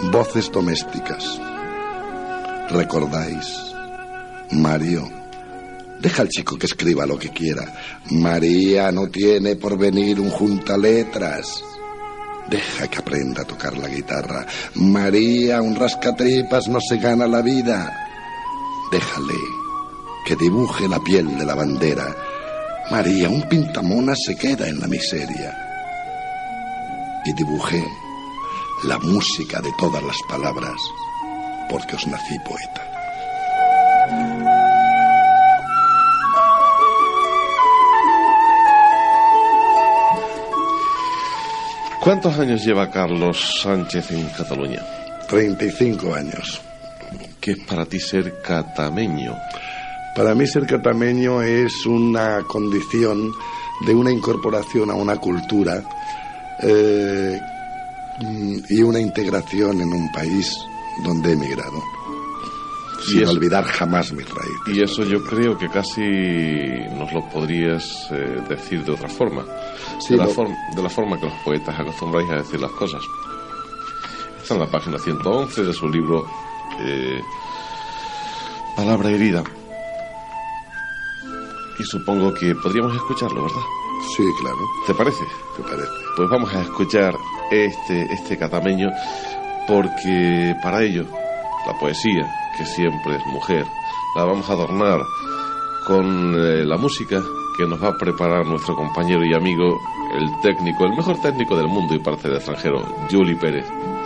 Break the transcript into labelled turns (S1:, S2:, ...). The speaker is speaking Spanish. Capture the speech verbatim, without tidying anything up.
S1: Voces domésticas. ¿Recordáis? Mario, deja al chico que escriba lo que quiera. María no tiene por venir un juntaletras. Deja que aprenda a tocar la guitarra. María, un rascatripas no se gana la vida. Déjale que dibuje la piel de la bandera. María, un pintamonas se queda en la miseria. Y dibujé la música de todas las palabras, porque os nací poeta.
S2: ¿Cuántos años lleva Carlos Sánchez en Cataluña?
S1: treinta y cinco años.
S2: ¿Qué es para ti ser catameño?
S1: Para mí ser catameño es una condición de una incorporación a una cultura eh, y una integración en un país donde he emigrado. Sin eso, olvidar jamás mis raíces.
S2: Y eso yo creo que casi nos lo podrías eh, decir de otra forma.
S1: Sí,
S2: de, la
S1: lo...
S2: forma de la forma que los poetas acostumbráis a decir las cosas. Está en la página ciento once de su libro eh, Palabra herida. Y supongo que podríamos escucharlo, ¿verdad?
S1: Sí, claro.
S2: ¿Te parece?
S1: ¿Te parece?
S2: Pues vamos a escuchar este, este catameño, porque para ello la poesía, que siempre es mujer, la vamos a adornar con eh, la música que nos va a preparar nuestro compañero y amigo, el técnico, el mejor técnico del mundo y parte del extranjero, Juli Pérez.